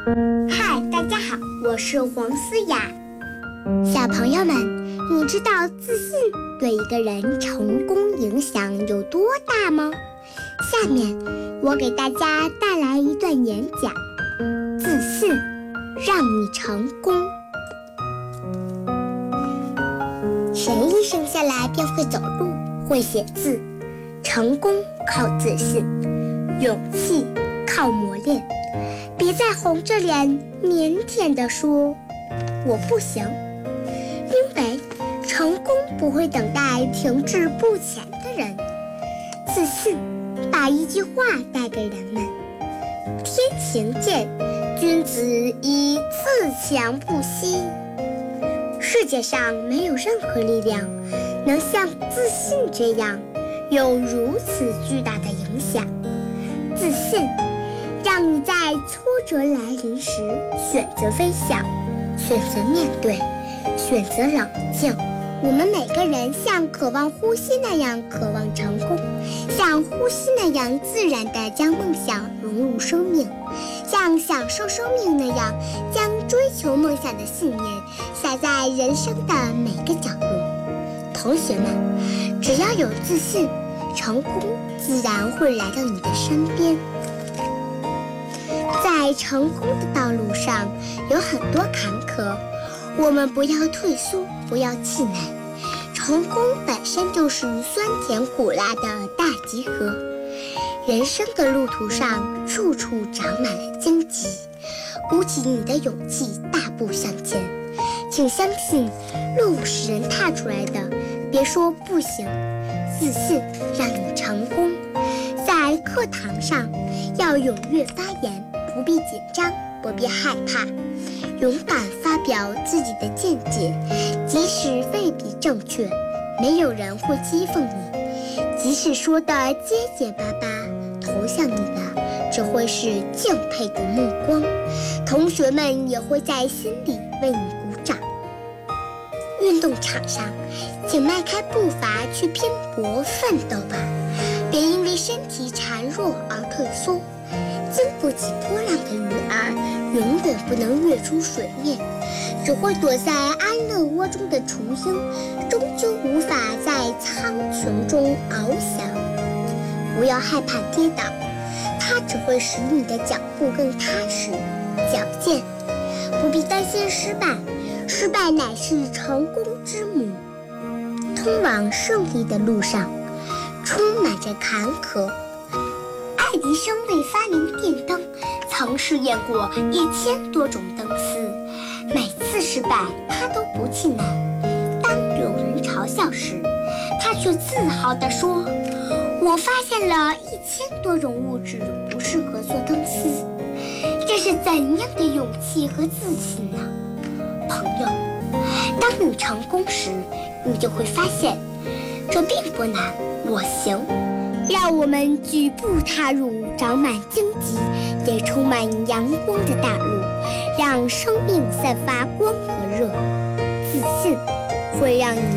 嗨，大家好，我是黄思雅。小朋友们，你知道自信对一个人成功影响有多大吗？下面我给大家带来一段演讲，自信让你成功。谁一生下来便会走路、会写字？成功靠自信，勇气靠磨练。别再红着脸腼腆地说我不行，因为成功不会等待停滞不前的人。自信把一句话带给人们：天行健，君子以自强不息。世界上没有任何力量能像自信这样有如此巨大的影响。自信让你在挫折来临时选择微笑，选择面对，选择冷静。我们每个人像渴望呼吸那样渴望成功，像呼吸那样自然地将梦想融入生命，像享受生命那样将追求梦想的信念撒在人生的每个角落。同学们，只要有自信，成功自然会来到你的身边。在成功的道路上有很多坎坷，我们不要退缩，不要气馁。成功本身就是酸甜苦辣的大集合，人生的路途上处处长满了荆棘，鼓起你的勇气，大步向前。请相信，路是人踏出来的，别说不行。自信让你成功。在课堂上要踊跃发言，不必紧张，不必害怕，勇敢发表自己的见解，即使未必正确，没有人会讥讽你，即使说的结结巴巴，投向你的只会是敬佩的目光，同学们也会在心里为你鼓掌。运动场上，请迈开步伐去拼搏奋斗吧，别因为身体孱弱而退缩。经不起波浪的鱼儿永远不能跃出水面，只会躲在安乐窝中的雏鹰终究无法在苍穹中翱翔。不要害怕跌倒，它只会使你的脚步更踏实矫健。不必担心失败，失败乃是成功之母。通往胜利的路上充满着坎坷。爱迪生为发明电灯曾试验过1000多种灯丝，每次失败他都不气馁。当有人嘲笑时，他却自豪地说：我发现了1000多种物质不适合做灯丝。这是怎样的勇气和自信呢？朋友，当你成功时，你就会发现这并不难，我行。让我们举步踏入长满荆棘也充满阳光的大路，让生命散发光和热。自信会让你